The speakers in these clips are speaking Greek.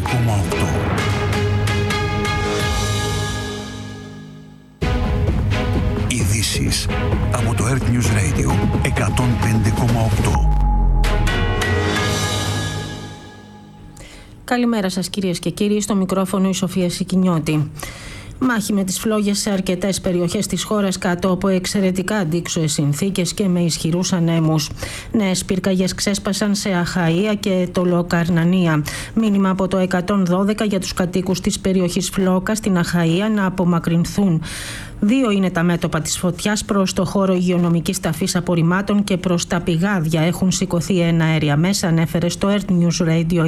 Ειδήσεις από το Earth News Radio 105,8. Καλημέρα σας κυρίες και κύριοι, στο μικρόφωνο η Σοφία Σικινιώτη. Μάχη με τις φλόγες σε αρκετές περιοχές της χώρας κάτω από εξαιρετικά αντίξωες συνθήκες και με ισχυρούς ανέμους. Νέες πυρκαγιές ξέσπασαν σε Αχαΐα και Τολοκαρνανία. Μήνυμα από το 112 για τους κατοίκους της περιοχής Φλόκα στην Αχαΐα να απομακρυνθούν. 2 είναι τα μέτωπα της φωτιάς προς το χώρο υγειονομικής ταφής απορριμμάτων και προς τα πηγάδια. Έχουν σηκωθεί αέρια μέσα, ανέφερε στο Earth News Radio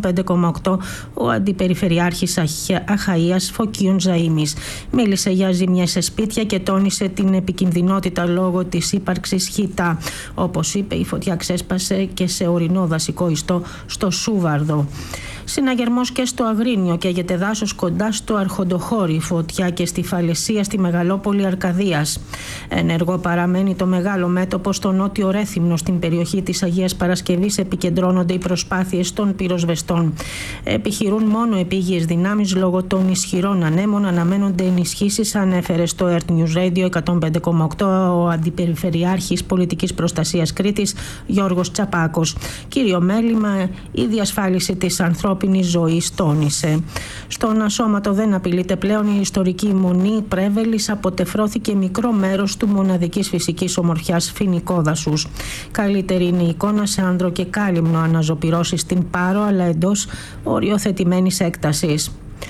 105,8 ο Αντιπεριφερειάρχης Αχαΐας Φωκίων Ζαΐμης. Μίλησε για ζημιές σε σπίτια και τόνισε την επικινδυνότητα λόγω της ύπαρξης χιτά. Όπως είπε, η φωτιά ξέσπασε και σε ορεινό δασικό ιστό στο Σούβαρδο. Συναγερμός και στο Αγρίνιο, καίγεται δάσος κοντά στο Αρχοντοχώρι, φωτιά και στη Φαλαισία στη Μεγαλόπολη Αρκαδίας. Ενεργό παραμένει το μεγάλο μέτωπο στο νότιο Ρέθυμνο, στην περιοχή της Αγίας Παρασκευής επικεντρώνονται οι προσπάθειες των πυροσβεστών. Επιχειρούν μόνο επίγειες δυνάμεις λόγω των ισχυρών ανέμων, αναμένονται ενισχύσεις, ανέφερε στο Earth News Radio 105,8 ο Αντιπεριφερειάρχης Πολιτικής Προστασίας Κρήτης Γιώργος Τσαπάκος. Κύριο μέλημα η διασφάλιση της ανθρώπινης ζωής, τόνισε. Στον Ασώματο δεν απειλείται πλέον η ιστορική μονή Πρέβελης, αποτεφρώθηκε μικρό μέρος του μοναδικής φυσικής ομορφιάς φοινικόδασους. Καλύτερη είναι η εικόνα σε άνδρο και κάλυμνο, αναζωπυρώσει στην Πάρο, αλλά εντός οριοθετημένης έκτασης.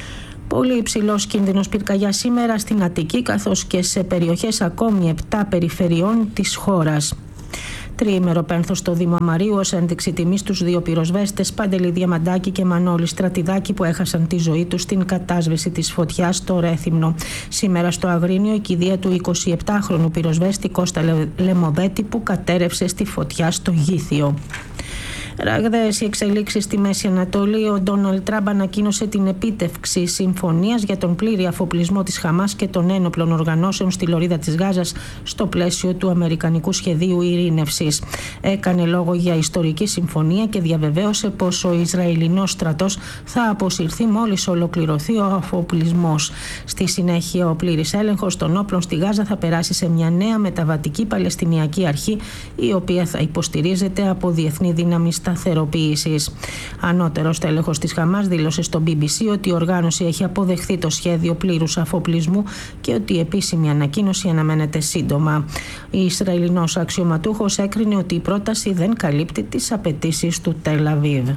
Πολύ υψηλός κίνδυνος πυρκαγιάς σήμερα στην Αττική, καθώς και σε περιοχές ακόμη 7 περιφερειών της χώρας. Τριήμερο πένθος στο Δήμο Αμαρίου ως ένδειξη τιμής στους 2 πυροσβέστες, Παντελή Διαμαντάκη και Μανώλη Στρατιδάκη, που έχασαν τη ζωή τους στην κατάσβεση της φωτιάς στο Ρέθυμνο. Σήμερα στο Αγρίνιο η κηδεία του 27χρονου πυροσβέστη Κώστα Λεμοδέτη, που κατέρευσε στη φωτιά στο Γήθιο. Ραγδαίες οι εξελίξεις στη Μέση Ανατολή. Ο Ντόναλντ Τραμπ ανακοίνωσε την επίτευξη συμφωνίας για τον πλήρη αφοπλισμό της Χαμάς και των ένοπλων οργανώσεων στη λωρίδα της Γάζας στο πλαίσιο του Αμερικανικού Σχεδίου Ειρήνευσης. Έκανε λόγο για ιστορική συμφωνία και διαβεβαίωσε πως ο Ισραηλινός στρατός θα αποσυρθεί μόλις ολοκληρωθεί ο αφοπλισμός. Στη συνέχεια, ο πλήρης έλεγχος των όπλων στη Γάζα θα περάσει σε μια νέα μεταβατική Παλαιστινιακή Αρχή, η οποία θα υποστηρίζεται από διεθνή δύναμη σταθεροποίησης. Ανώτερος τέλεχος της Χαμάς δήλωσε στο BBC ότι η οργάνωση έχει αποδεχθεί το σχέδιο πλήρους αφοπλισμού και ότι η επίσημη ανακοίνωση αναμένεται σύντομα. Ο Ισραηλινός αξιωματούχος έκρινε ότι η πρόταση δεν καλύπτει τις απαιτήσεις του Τελ Αβίβ.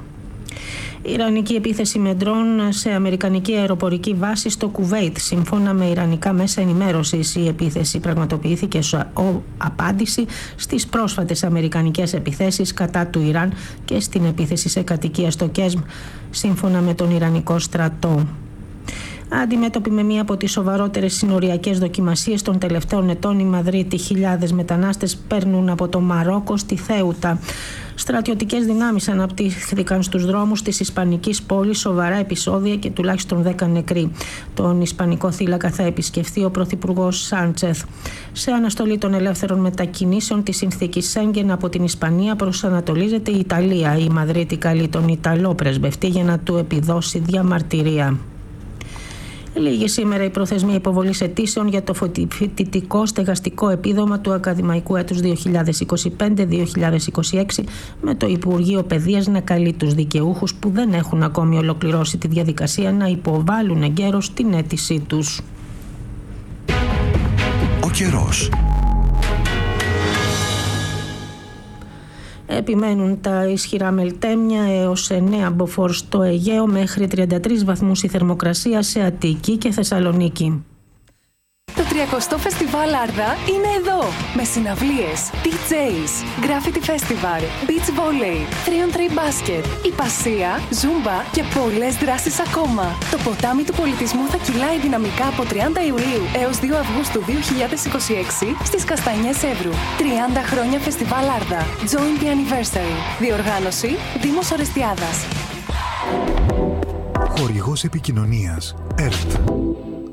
Ιρανική επίθεση με ντρόν σε αμερικανική αεροπορική βάση στο Κουβέιτ. Σύμφωνα με ιρανικά μέσα ενημέρωσης, η επίθεση πραγματοποιήθηκε ως απάντηση στις πρόσφατες αμερικανικές επιθέσεις κατά του Ιράν και στην επίθεση σε κατοικία στο Κέσμ, σύμφωνα με τον Ιρανικό στρατό. Αντιμέτωποι με μία από τις σοβαρότερες συνοριακές δοκιμασίες των τελευταίων ετών, η Μαδρίτη, χιλιάδες μετανάστες παίρνουν από το Μαρόκο στη Θέουτα. Στρατιωτικές δυνάμεις αναπτύχθηκαν στους δρόμους της Ισπανικής πόλης, σοβαρά επεισόδια και τουλάχιστον 10 νεκροί. Τον Ισπανικό θύλακα θα επισκεφθεί ο Πρωθυπουργός Σάντσεθ. Σε αναστολή των ελεύθερων μετακινήσεων της συνθήκης Σέγγεν από την Ισπανία προσανατολίζεται η Ιταλία. Η Μαδρίτη καλεί τον Ιταλό πρεσβευτή για να του επιδώσει διαμαρτυρία. Λίγη σήμερα η προθεσμία υποβολής αιτήσεων για το φοιτητικό στεγαστικό επίδομα του ακαδημαϊκού έτους 2025-2026, με το Υπουργείο Παιδείας να καλεί τους δικαιούχους που δεν έχουν ακόμη ολοκληρώσει τη διαδικασία να υποβάλουν εγκαίρως την αίτησή τους. Ο καιρός. Επιμένουν τα ισχυρά μελτέμια έως 9 μποφόρ στο Αιγαίο, μέχρι 33 βαθμούς η θερμοκρασία σε Αττική και Θεσσαλονίκη. Το 30ο Φεστιβάλ Άρδα είναι εδώ! Με συναυλίες, DJs, Graffiti Festival, Beach Volley, 3on3 Basket, Υπασία, Zumba και πολλές δράσεις ακόμα. Το ποτάμι του πολιτισμού θα κυλάει δυναμικά από 30 Ιουλίου έως 2 Αυγούστου 2026 στις Καστανιές Εύρου. 30 χρόνια Φεστιβάλ Άρδα. Join the anniversary. Διοργάνωση Δήμος Ορεστιάδας. Χορηγός επικοινωνίας ERT.